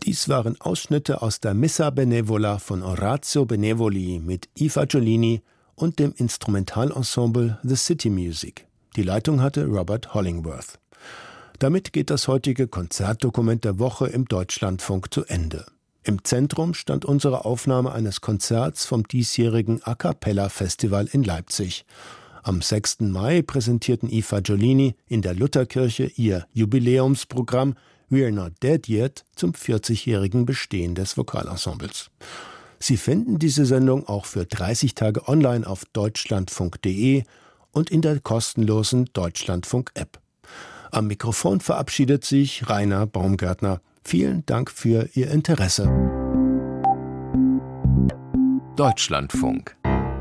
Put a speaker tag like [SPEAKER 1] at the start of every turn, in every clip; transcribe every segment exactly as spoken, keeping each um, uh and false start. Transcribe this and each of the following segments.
[SPEAKER 1] Dies waren Ausschnitte aus der Missa Benevola von Orazio Benevoli mit I Fagiolini und dem Instrumentalensemble The City Music. Die Leitung hatte Robert Hollingworth. Damit geht das heutige Konzertdokument der Woche im Deutschlandfunk zu Ende. Im Zentrum stand unsere Aufnahme eines Konzerts vom diesjährigen A Cappella Festival in Leipzig. Am sechsten Mai präsentierten I Fagiolini in der Lutherkirche ihr Jubiläumsprogramm We're Not Dead Yet zum vierzigjährigen Bestehen des Vokalensembles. Sie finden diese Sendung auch für dreißig Tage online auf deutschlandfunk punkt de und in der kostenlosen Deutschlandfunk-App. Am Mikrofon verabschiedet sich Rainer Baumgärtner. Vielen Dank für Ihr Interesse.
[SPEAKER 2] Deutschlandfunk.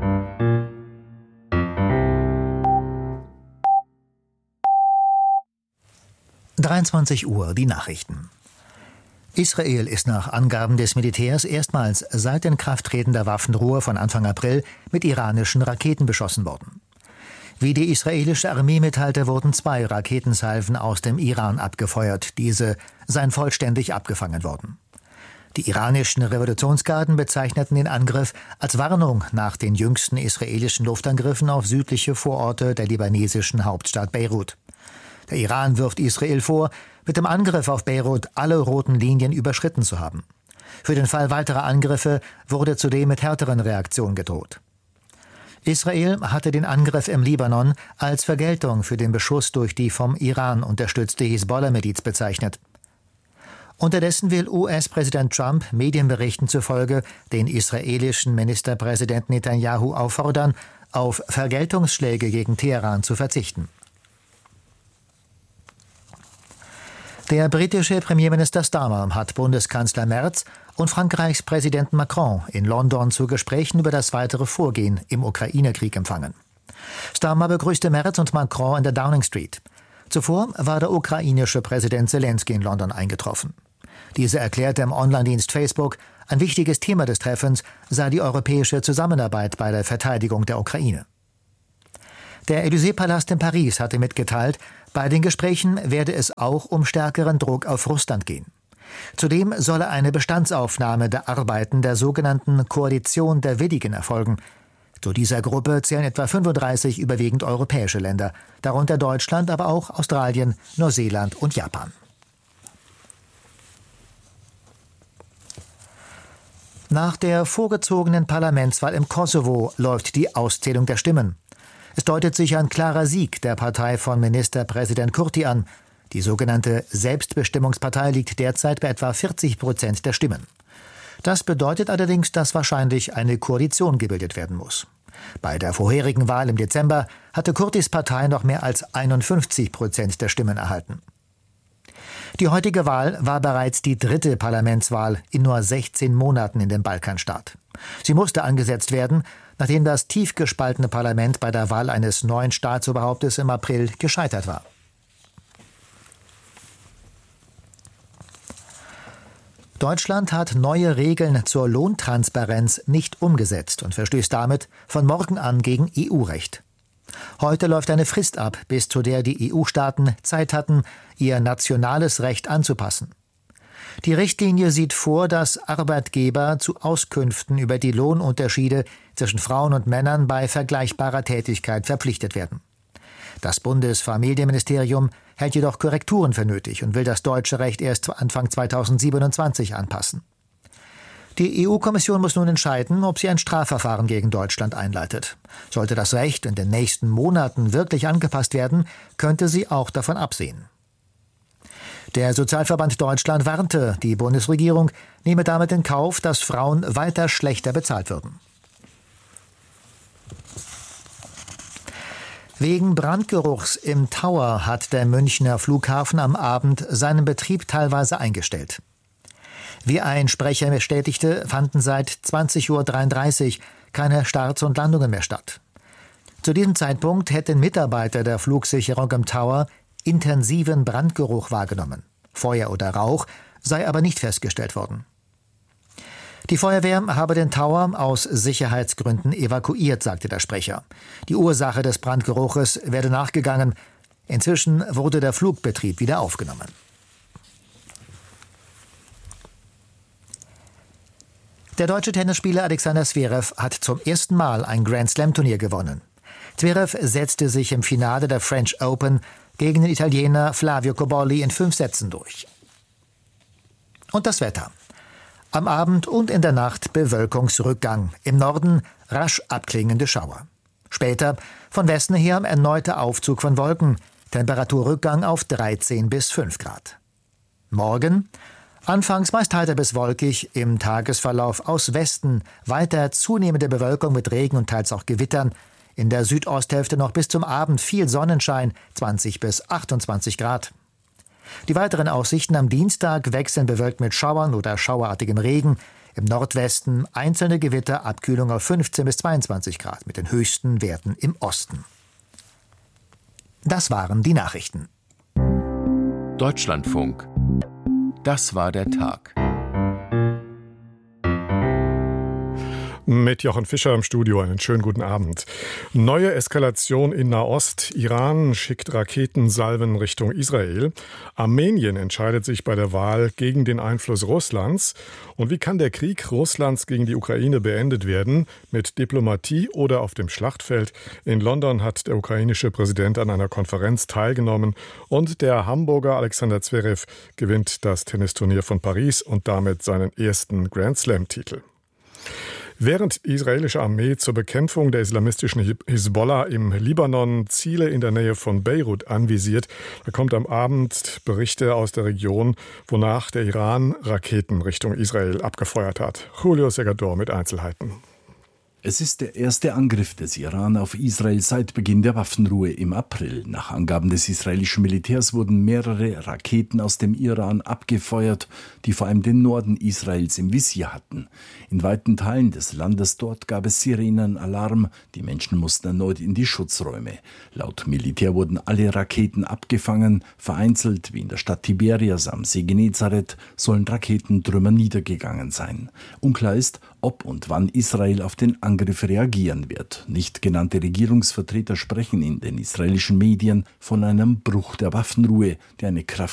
[SPEAKER 3] dreiundzwanzig Uhr, die Nachrichten. Israel ist nach Angaben des Militärs erstmals seit Inkrafttreten der Waffenruhe von Anfang April mit iranischen Raketen beschossen worden. Wie die israelische Armee mitteilte, wurden zwei Raketensalven aus dem Iran abgefeuert. Diese seien vollständig abgefangen worden. Die iranischen Revolutionsgarden bezeichneten den Angriff als Warnung nach den jüngsten israelischen Luftangriffen auf südliche Vororte der libanesischen Hauptstadt Beirut. Der Iran wirft Israel vor, mit dem Angriff auf Beirut alle roten Linien überschritten zu haben. Für den Fall weiterer Angriffe wurde zudem mit härteren Reaktionen gedroht. Israel hatte den Angriff im Libanon als Vergeltung für den Beschuss durch die vom Iran unterstützte Hisbollah-Miliz bezeichnet. Unterdessen will U S-Präsident Trump Medienberichten zufolge den israelischen Ministerpräsidenten Netanyahu auffordern, auf Vergeltungsschläge gegen Teheran zu verzichten. Der britische Premierminister Starmer hat Bundeskanzler Merz und Frankreichs Präsident Macron in London zu Gesprächen über das weitere Vorgehen im Ukraine-Krieg empfangen. Starmer begrüßte Merz und Macron in der Downing Street. Zuvor war der ukrainische Präsident Zelensky in London eingetroffen. Dieser erklärte im Online-Dienst Facebook, ein wichtiges Thema des Treffens sei die europäische Zusammenarbeit bei der Verteidigung der Ukraine. Der Élysée-Palast in Paris hatte mitgeteilt, bei den Gesprächen werde es auch um stärkeren Druck auf Russland gehen. Zudem solle eine Bestandsaufnahme der Arbeiten der sogenannten Koalition der Willigen erfolgen. Zu dieser Gruppe zählen etwa fünfunddreißig überwiegend europäische Länder, darunter Deutschland, aber auch Australien, Neuseeland und Japan. Nach der vorgezogenen Parlamentswahl im Kosovo läuft die Auszählung der Stimmen. Es deutet sich ein klarer Sieg der Partei von Ministerpräsident Kurti an. Die sogenannte Selbstbestimmungspartei liegt derzeit bei etwa vierzig Prozent der Stimmen. Das bedeutet allerdings, dass wahrscheinlich eine Koalition gebildet werden muss. Bei der vorherigen Wahl im Dezember hatte Kurtis Partei noch mehr als einundfünfzig Prozent der Stimmen erhalten. Die heutige Wahl war bereits die dritte Parlamentswahl in nur sechzehn Monaten in dem Balkanstaat. Sie musste angesetzt werden, nachdem das tief gespaltene Parlament bei der Wahl eines neuen Staatsoberhauptes im April gescheitert war. Deutschland hat neue Regeln zur Lohntransparenz nicht umgesetzt und verstößt damit von morgen an gegen E U-Recht. Heute läuft eine Frist ab, bis zu der die E U-Staaten Zeit hatten, ihr nationales Recht anzupassen. Die Richtlinie sieht vor, dass Arbeitgeber zu Auskünften über die Lohnunterschiede zwischen Frauen und Männern bei vergleichbarer Tätigkeit verpflichtet werden. Das Bundesfamilienministerium hält jedoch Korrekturen für nötig und will das deutsche Recht erst Anfang zweitausendsiebenundzwanzig anpassen. Die E U-Kommission muss nun entscheiden, ob sie ein Strafverfahren gegen Deutschland einleitet. Sollte das Recht in den nächsten Monaten wirklich angepasst werden, könnte sie auch davon absehen. Der Sozialverband Deutschland warnte, die Bundesregierung nehme damit in Kauf, dass Frauen weiter schlechter bezahlt würden. Wegen Brandgeruchs im Tower hat der Münchner Flughafen am Abend seinen Betrieb teilweise eingestellt. Wie ein Sprecher bestätigte, fanden seit zwanzig Uhr dreiunddreißig keine Starts und Landungen mehr statt. Zu diesem Zeitpunkt hätten Mitarbeiter der Flugsicherung im Tower intensiven Brandgeruch wahrgenommen. Feuer oder Rauch sei aber nicht festgestellt worden. Die Feuerwehr habe den Tower aus Sicherheitsgründen evakuiert, sagte der Sprecher. Die Ursache des Brandgeruches werde nachgegangen. Inzwischen wurde der Flugbetrieb wieder aufgenommen. Der deutsche Tennisspieler Alexander Zverev hat zum ersten Mal ein Grand-Slam-Turnier gewonnen. Zverev setzte sich im Finale der French Open gegen den Italiener Flavio Cobolli in fünf Sätzen durch. Und das Wetter. Am Abend und in der Nacht Bewölkungsrückgang. Im Norden rasch abklingende Schauer. Später von Westen her erneuter Aufzug von Wolken. Temperaturrückgang auf dreizehn bis fünf Grad. Morgen anfangs meist heiter bis wolkig, im Tagesverlauf aus Westen weiter zunehmende Bewölkung mit Regen und teils auch Gewittern. In der Südosthälfte noch bis zum Abend viel Sonnenschein, zwanzig bis achtundzwanzig Grad. Die weiteren Aussichten am Dienstag wechseln bewölkt mit Schauern oder schauerartigem Regen. Im Nordwesten einzelne Gewitter, Abkühlung auf fünfzehn bis zweiundzwanzig Grad mit den höchsten Werten im Osten. Das waren die Nachrichten.
[SPEAKER 2] Deutschlandfunk. Das war der Tag.
[SPEAKER 4] Mit Jochen Fischer im Studio, einen schönen guten Abend. Neue Eskalation in Nahost. Iran schickt Raketensalven Richtung Israel. Armenien entscheidet sich bei der Wahl gegen den Einfluss Russlands. Und wie kann der Krieg Russlands gegen die Ukraine beendet werden? Mit Diplomatie oder auf dem Schlachtfeld? In London hat der ukrainische Präsident an einer Konferenz teilgenommen. Und der Hamburger Alexander Zverev gewinnt das Tennisturnier von Paris und damit seinen ersten Grand-Slam-Titel. Während die israelische Armee zur Bekämpfung der islamistischen Hisbollah im Libanon Ziele in der Nähe von Beirut anvisiert, da kommt am Abend Berichte aus der Region, wonach der Iran Raketen Richtung Israel abgefeuert hat. Julio Segador mit Einzelheiten.
[SPEAKER 5] Es ist der erste Angriff des Iran auf Israel seit Beginn der Waffenruhe im April. Nach Angaben des israelischen Militärs wurden mehrere Raketen aus dem Iran abgefeuert, die vor allem den Norden Israels im Visier hatten. In weiten Teilen des Landes dort gab es Sirenenalarm. Die Menschen mussten erneut in die Schutzräume. Laut Militär wurden alle Raketen abgefangen. Vereinzelt, wie in der Stadt Tiberias am See Genezareth, sollen Raketentrümmer niedergegangen sein. Unklar ist, ob und wann Israel auf den Angriff reagieren wird. Nicht genannte Regierungsvertreter sprechen in den israelischen Medien von einem Bruch der Waffenruhe, der eine Kraft